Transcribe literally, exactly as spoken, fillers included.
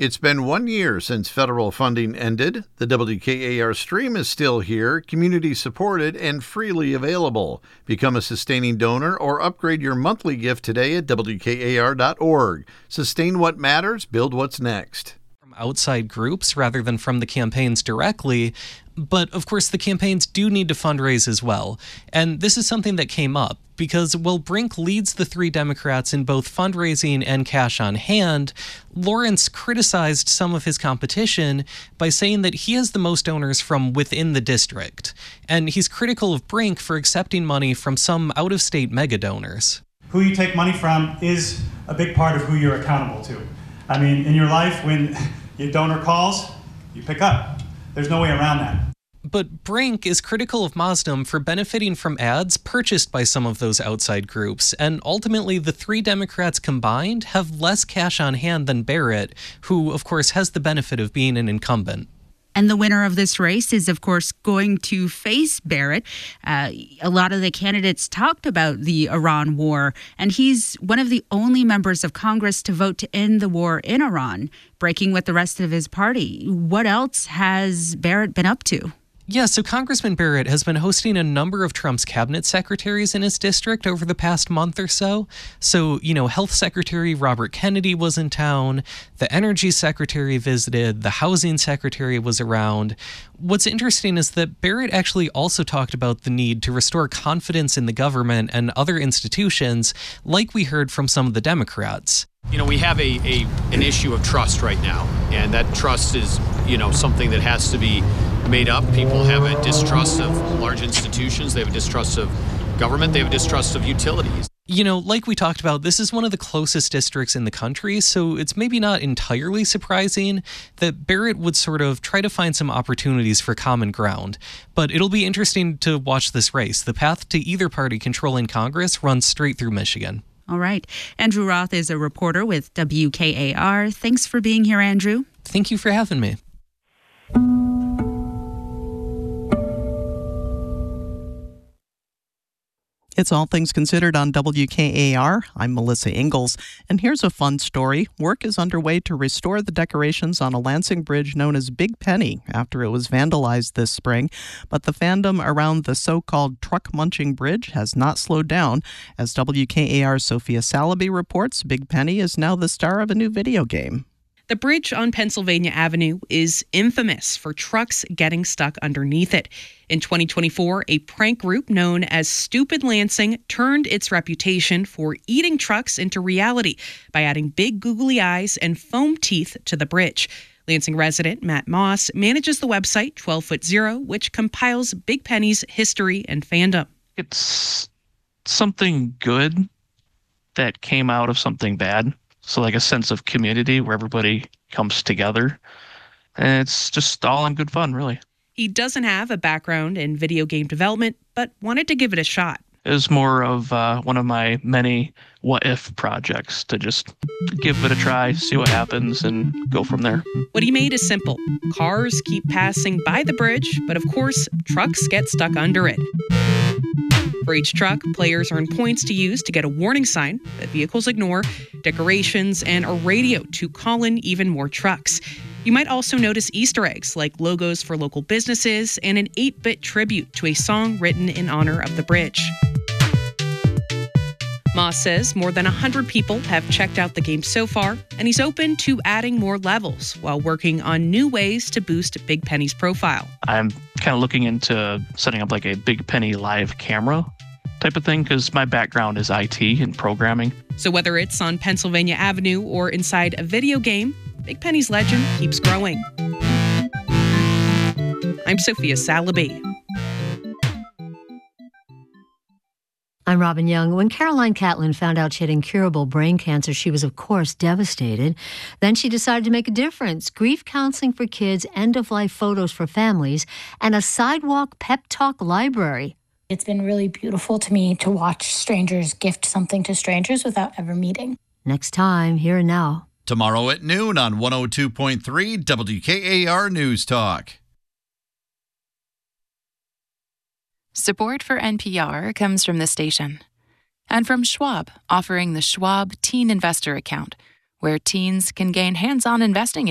It's been one year since federal funding ended. The W K A R stream is still here, community-supported, and freely available. Become a sustaining donor or upgrade your monthly gift today at W K A R dot org. Sustain what matters, build what's next. From outside groups rather than from the campaigns directly. But, of course, the campaigns do need to fundraise as well. And this is something that came up because while Brink leads the three Democrats in both fundraising and cash on hand, Lawrence criticized some of his competition by saying that he has the most donors from within the district. And he's critical of Brink for accepting money from some out-of-state mega donors. Who you take money from is a big part of who you're accountable to. I mean, in your life, when your donor calls, you pick up. There's no way around that. But Brink is critical of Maasdam for benefiting from ads purchased by some of those outside groups, and ultimately the three Democrats combined have less cash on hand than Barrett, who, of course, has the benefit of being an incumbent. And the winner of this race is, of course, going to face Barrett. Uh, a lot of the candidates talked about the Iran war, and he's one of the only members of Congress to vote to end the war in Iran, breaking with the rest of his party. What else has Barrett been up to? Yeah, so Congressman Barrett has been hosting a number of Trump's cabinet secretaries in his district over the past month or so. So, you know, Health Secretary Robert Kennedy was in town, the Energy Secretary visited, the Housing Secretary was around. What's interesting is that Barrett actually also talked about the need to restore confidence in the government and other institutions, like we heard from some of the Democrats. You know, we have a, a an issue of trust right now, and that trust is, you know, something that has to be made up. People have a distrust of large institutions, they have a distrust of government, they have a distrust of utilities. You know, like we talked about, this is one of the closest districts in the country, so it's maybe not entirely surprising that Barrett would sort of try to find some opportunities for common ground. But it'll be interesting to watch this race. The path to either party controlling Congress runs straight through Michigan. All right. Andrew Roth is a reporter with W K A R. Thanks for being here, Andrew. Thank you for having me. It's All Things Considered on W K A R. I'm Melissa Ingalls, and here's a fun story. Work is underway to restore the decorations on a Lansing bridge known as Big Penny after it was vandalized this spring. But the fandom around the so-called truck-munching bridge has not slowed down. As W K A R's Sophia Salaby reports, Big Penny is now the star of a new video game. The bridge on Pennsylvania Avenue is infamous for trucks getting stuck underneath it. In twenty twenty-four, a prank group known as Stupid Lansing turned its reputation for eating trucks into reality by adding big googly eyes and foam teeth to the bridge. Lansing resident Matt Moss manages the website twelve foot zero, which compiles Big Penny's history and fandom. It's something good that came out of something bad. So like a sense of community where everybody comes together. And it's just all in good fun, really. He doesn't have a background in video game development, but wanted to give it a shot. It was more of uh, one of my many what-if projects to just give it a try, see what happens, and go from there. What he made is simple. Cars keep passing by the bridge, but of course, trucks get stuck under it. For each truck, players earn points to use to get a warning sign that vehicles ignore, decorations, and a radio to call in even more trucks. You might also notice Easter eggs like logos for local businesses and an eight-bit tribute to a song written in honor of the bridge. Moss says more than one hundred people have checked out the game so far, and he's open to adding more levels while working on new ways to boost Big Penny's profile. I'm kind of looking into setting up like a Big Penny live camera type of thing because my background is I T and programming. So whether it's on Pennsylvania Avenue or inside a video game, Big Penny's legend keeps growing. I'm Sophia Salaby. I'm Robin Young. When Caroline Catlin found out she had incurable brain cancer, she was, of course, devastated. Then she decided to make a difference. Grief counseling for kids, end-of-life photos for families, and a sidewalk pep talk library. It's been really beautiful to me to watch strangers gift something to strangers without ever meeting. Next time, Here and Now. Tomorrow at noon on one oh two point three W K A R News Talk. Support for N P R comes from the station and from Schwab, offering the Schwab Teen Investor Account, where teens can gain hands-on investing